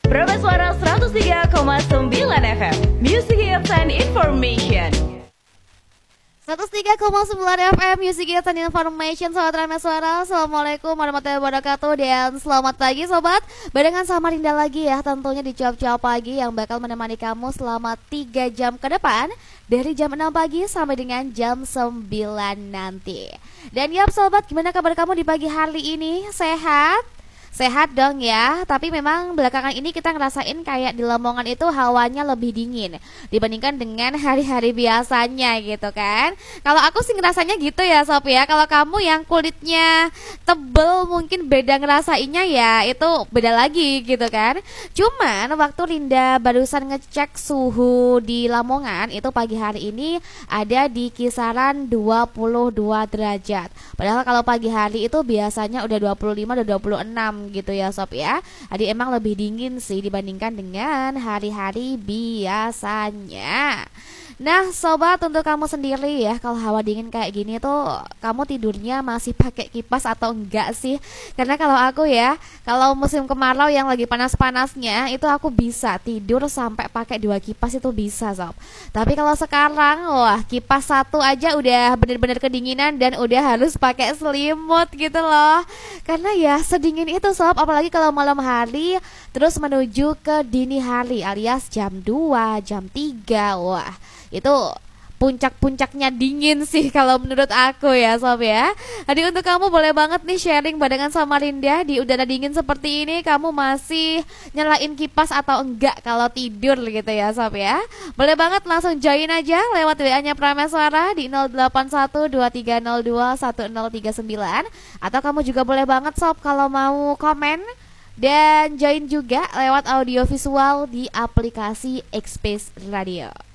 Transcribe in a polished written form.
Prameswara 103,9 FM Music Hits and Information. 103,9 FM Music Hits and Information. Sobat Prameswara, Assalamualaikum warahmatullahi wabarakatuh. Dan selamat pagi sobat. Barengan sama Rinda lagi ya, tentunya di Cuap-Cuap Pagi yang bakal menemani kamu selama 3 jam ke depan, dari jam 6 pagi sampai dengan jam 9 nanti. Dan yap sobat, gimana kabar kamu di pagi hari ini? Sehat? Sehat dong ya, tapi memang belakangan ini kita ngerasain kayak di Lamongan itu hawanya lebih dingin dibandingkan dengan hari-hari biasanya gitu kan. Kalau aku sih ngerasanya gitu ya sob ya. Kalau kamu yang kulitnya tebel mungkin beda ngerasainnya ya, itu beda lagi gitu kan. Cuman waktu Linda barusan ngecek suhu di Lamongan itu pagi hari ini ada di kisaran 22 derajat. Padahal kalau pagi hari itu biasanya udah 25 udah 26 gitu ya sob ya. Jadi emang lebih dingin sih dibandingkan dengan hari-hari biasanya. Nah sobat, untuk kamu sendiri ya, kalau hawa dingin kayak gini tuh kamu tidurnya masih pakai kipas atau enggak sih? Karena kalau aku ya, kalau musim kemarau yang lagi panas-panasnya itu aku bisa tidur sampai pakai 2 kipas itu bisa sob. Tapi kalau sekarang wah, kipas 1 aja udah bener-bener kedinginan dan udah harus pakai selimut gitu loh. Karena ya sedingin itu sob, apalagi kalau malam hari terus menuju ke dini hari alias jam 2, jam 3. Wah, itu puncak-puncaknya dingin sih kalau menurut aku ya sob ya. Jadi untuk kamu boleh banget nih sharing barengan sama Linda, di udara dingin seperti ini kamu masih nyalain kipas atau enggak kalau tidur gitu ya sob ya. Boleh banget langsung join aja lewat WA-nya Prameswara di 081230210039. Atau kamu juga boleh banget sob kalau mau komen dan join juga lewat audio visual di aplikasi Xspace Radio.